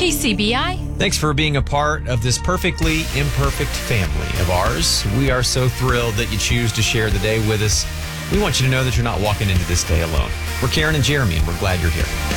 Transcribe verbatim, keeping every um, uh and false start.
K C B I. Thanks for being a part of this perfectly imperfect family of ours. We are so thrilled that you choose to share the day with us. We want you to know that you're not walking into this day alone. We're Karen and Jeremy, and we're glad you're here.